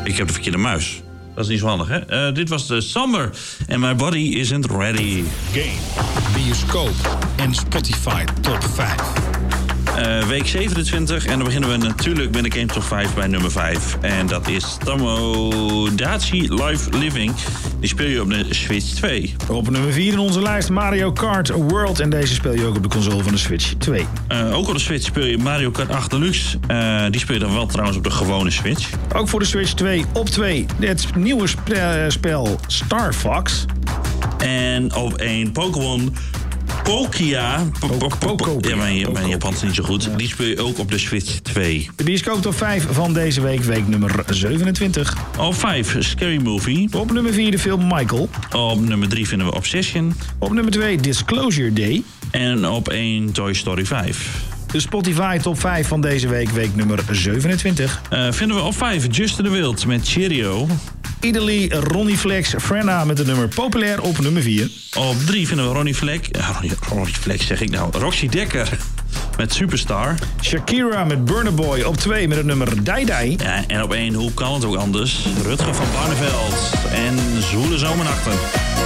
Ik heb de verkeerde muis. Dat is niet zo handig, hè? Dit was de Summer and My Body Isn't Ready. Game, bioscoop en Spotify Top 5. Week 27 en dan beginnen we natuurlijk met de Game Top 5 bij nummer 5. En dat is Tomodachi Life Living. Die speel je op de Switch 2. Op nummer 4 in onze lijst Mario Kart World. En deze speel je ook op de console van de Switch 2. Ook op de Switch speel je Mario Kart 8 Deluxe. Die speel je dan wel trouwens op de gewone Switch. Ook voor de Switch 2 op 2 het nieuwe spel Star Fox. En op 1 Pokémon Pokia. Ja, mijn Japans is niet zo goed. Die speel je ook op de Switch 2. De bioscoop top 5 van deze week, week nummer 27. Op 5 Scary Movie. Op nummer 4 de film Michael. Op nummer 3 vinden we Obsession. Op nummer 2 Disclosure Day. En op 1 Toy Story 5. De Spotify top 5 van deze week, week nummer 27. Vinden we op 5 Justin de Wild met Cheerio. Italy, Ronnie Flex, Frenna met de nummer Populair op nummer 4. Op 3 vinden we Ronnie Flex zeg ik nou. Roxy Dekker met Superstar. Shakira met Burna Boy op 2 met het nummer Dai Dai. Ja, en op 1, hoe kan het ook anders? Rutger van Barneveld en Zwoele Zomernachten.